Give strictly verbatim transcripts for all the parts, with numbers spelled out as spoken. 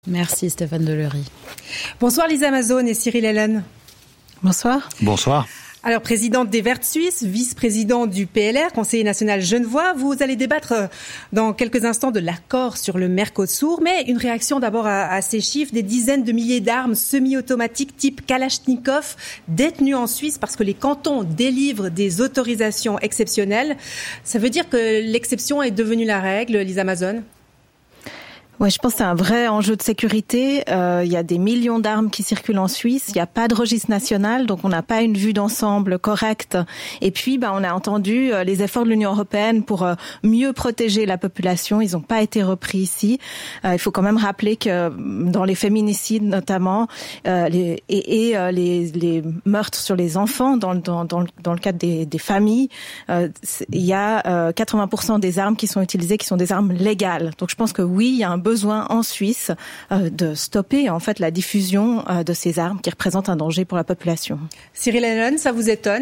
Merci Stéphane Delury. Bonsoir Lisa Amazone et Cyril Ellen. Bonsoir. Bonsoir. Alors, présidente des Verts Suisses, vice-président du P L R, conseiller national genevois, vous allez débattre dans quelques instants de l'accord sur le Mercosur, mais une réaction d'abord à, à ces chiffres, des dizaines de milliers d'armes semi-automatiques type Kalachnikov détenues en Suisse parce que les cantons délivrent des autorisations exceptionnelles. Ça veut dire que l'exception est devenue la règle, Lisa Amazone ? Ouais, je pense que c'est un vrai enjeu de sécurité. Euh, il y a des millions d'armes qui circulent en Suisse. Il n'y a pas de registre national, donc on n'a pas une vue d'ensemble correcte. Et puis, bah, on a entendu euh, les efforts de l'Union européenne pour euh, mieux protéger la population. Ils n'ont pas été repris ici. Euh, il faut quand même rappeler que dans les féminicides, notamment, euh, les, et, et euh, les, les meurtres sur les enfants, dans, dans, dans, dans le cadre des, des familles, euh, il y a euh, quatre-vingts pour cent des armes qui sont utilisées qui sont des armes légales. Donc, je pense que oui, il y a un besoin besoin en Suisse euh, de stopper en fait la diffusion euh, de ces armes qui représentent un danger pour la population. Cyril Ellen, ça vous étonne ?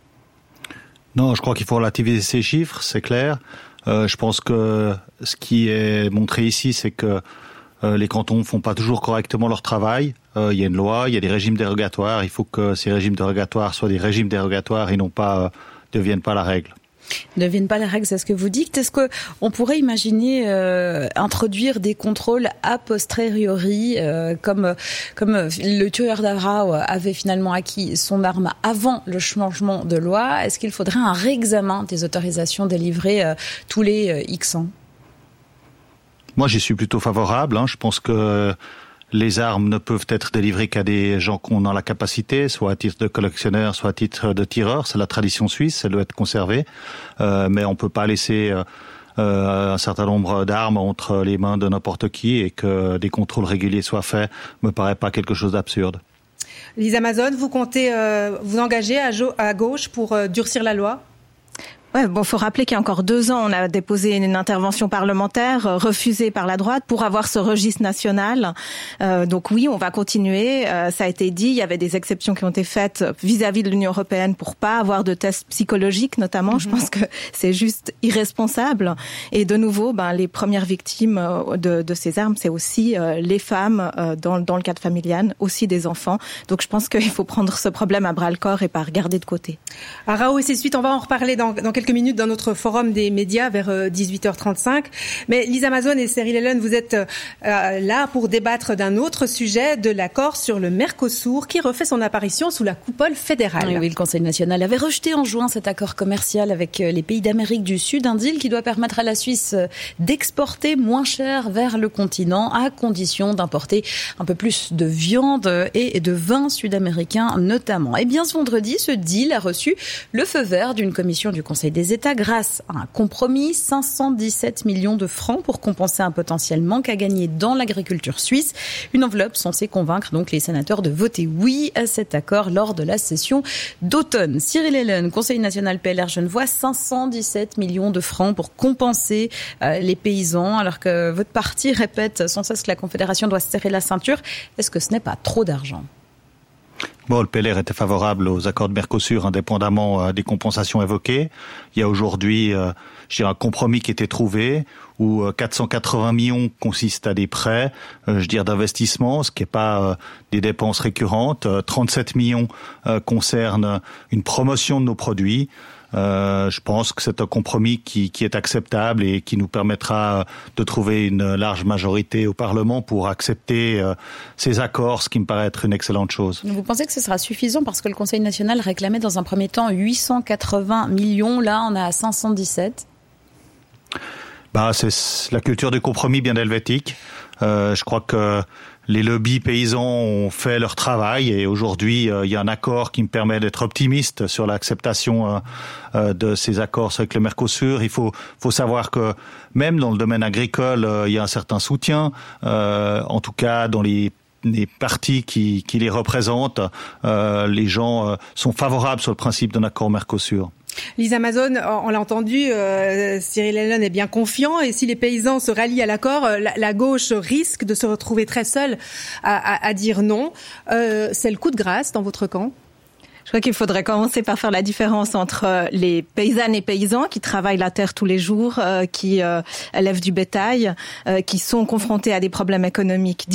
Non, je crois qu'il faut relativiser ces chiffres, c'est clair. Euh, je pense que ce qui est montré ici, c'est que euh, les cantons font pas toujours correctement leur travail. Euh, il y a une loi, il y a des régimes dérogatoires. Il faut que ces régimes dérogatoires soient des régimes dérogatoires et non pas euh, deviennent pas la règle. Ne deviennent pas la règle, c'est ce que vous dites. Est-ce que on pourrait imaginer euh, introduire des contrôles a posteriori, euh, comme comme le tueur d'Aarau avait finalement acquis son arme avant le changement de loi? Est-ce qu'il faudrait un réexamen des autorisations délivrées euh, tous les euh, X ans? Moi, j'y suis plutôt favorable. Hein. Je pense que les armes ne peuvent être délivrées qu'à des gens qui ont dans la capacité, soit à titre de collectionneur, soit à titre de tireur. C'est la tradition suisse, elle doit être conservée. Euh, mais on peut pas laisser euh, un certain nombre d'armes entre les mains de n'importe qui et que des contrôles réguliers soient faits me paraît pas quelque chose d'absurde. Lisa Amazone, vous comptez euh, vous engager à, jo- à gauche pour euh, durcir la loi ? Ouais, bon, faut rappeler qu'il y a encore deux ans, on a déposé une intervention parlementaire euh, refusée par la droite pour avoir ce registre national. Euh, donc oui, on va continuer. Euh, ça a été dit, il y avait des exceptions qui ont été faites vis-à-vis de l'Union européenne pour pas avoir de tests psychologiques, notamment. Mm-hmm. Je pense que c'est juste irresponsable. Et de nouveau, ben les premières victimes de, de ces armes, c'est aussi euh, les femmes euh, dans, dans le cadre familial, aussi des enfants. Donc je pense qu'il faut prendre ce problème à bras le corps et pas regarder de côté. Aarau et ses suites, on va en reparler dans, dans quelques minutes dans notre forum des médias vers dix-huit heures trente-cinq. Mais Lisa Amazone et Cyril Ellen, vous êtes euh, là pour débattre d'un autre sujet, de l'accord sur le Mercosur qui refait son apparition sous la coupole fédérale. Oui, oui, le Conseil national avait rejeté en juin cet accord commercial avec les pays d'Amérique du Sud, un deal qui doit permettre à la Suisse d'exporter moins cher vers le continent à condition d'importer un peu plus de viande et de vin sud-américain notamment. Et bien ce vendredi, ce deal a reçu le feu vert d'une commission du Conseil des États grâce à un compromis, cinq cent dix-sept millions de francs pour compenser un potentiel manque à gagner dans l'agriculture suisse. Une enveloppe censée convaincre donc les sénateurs de voter oui à cet accord lors de la session d'automne. Cyril Ellen, Conseil national P L R genevois, cinq cent dix-sept millions de francs pour compenser euh, les paysans, alors que votre parti répète sans cesse que la Confédération doit se serrer la ceinture. Est-ce que ce n'est pas trop d'argent ? Bon, le P L R était favorable aux accords de Mercosur indépendamment euh, des compensations évoquées. Il y a aujourd'hui, euh, je dirais, un compromis qui était trouvé où euh, quatre cent quatre-vingts millions consistent à des prêts, euh, je dirais, d'investissement, ce qui n'est pas euh, des dépenses récurrentes. Euh, trente-sept millions euh, concernent une promotion de nos produits. Euh, je pense que c'est un compromis qui, qui est acceptable et qui nous permettra de trouver une large majorité au Parlement pour accepter euh, ces accords, ce qui me paraît être une excellente chose. Vous pensez que ce sera suffisant parce que le Conseil national réclamait dans un premier temps huit cent quatre-vingts millions, là on a cinq cent dix-sept? Bah, c'est la culture du compromis bien helvétique. Euh, je crois que les lobbies paysans ont fait leur travail et aujourd'hui, euh, il y a un accord qui me permet d'être optimiste sur l'acceptation euh, euh, de ces accords avec le Mercosur. Il faut, faut savoir que même dans le domaine agricole, euh, il y a un certain soutien, euh, en tout cas dans les les partis qui, qui les représentent, euh, les gens euh, sont favorables sur le principe d'un accord Mercosur. Lisa Amazone, on l'a entendu, euh, Cyril Ellen est bien confiant et si les paysans se rallient à l'accord, la, la gauche risque de se retrouver très seule à, à, à dire non. Euh, c'est le coup de grâce dans votre camp ? Je crois qu'il faudrait commencer par faire la différence entre les paysannes et paysans qui travaillent la terre tous les jours, euh, qui euh, élèvent du bétail, euh, qui sont confrontés à des problèmes économiques